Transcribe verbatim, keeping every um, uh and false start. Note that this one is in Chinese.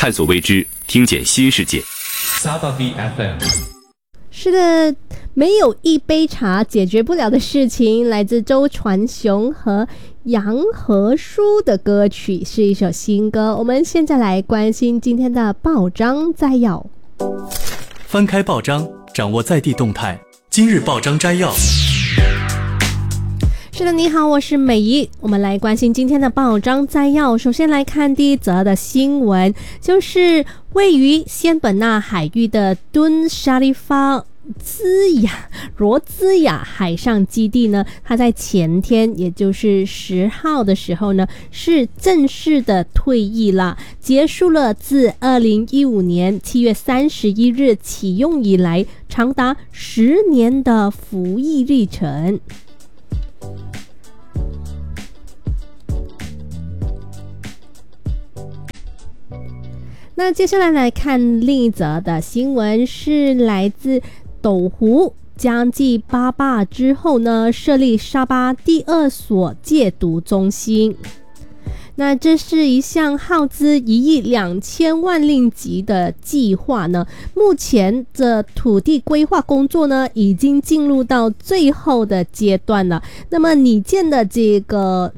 探索未知，听见新世界。 Sabavi F M。 是的，没有一杯茶解决不了的事情，来自周传雄和杨和书的歌曲，是一首新歌。我们现在来关心今天的报章摘要。 翻开报章，掌握在地动态。今日报章摘要。 是的，你好，我是美仪。我们来关心今天的报章摘要。首先来看第一则的新闻，就是位于仙本那海域的敦沙利发兹雅罗兹雅海上基地呢，它在前天，也就是十号的时候呢，是正式的退役了，结束了自二零一五年七月三十一日启用以来长达十年的服役历程。那接下来来看另一则的新闻，是来自斗湖将继八坝之后呢，设立沙巴第二所戒毒中心。那这是一项耗资一亿两千万令吉的计划呢，目前的土地规划工作呢，已经进入到最后的阶段了。那么拟建的这个